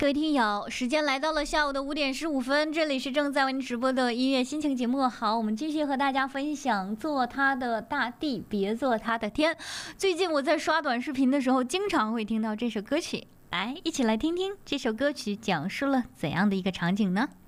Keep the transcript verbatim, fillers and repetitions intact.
各位听友，时间来到了下午的五点十五分，这里是正在为您直播的音乐心情节目。好，我们继续和大家分享做他的大地，别做他的天。最近我在刷短视频的时候，经常会听到这首歌曲，来，一起来听听这首歌曲讲述了怎样的一个场景呢？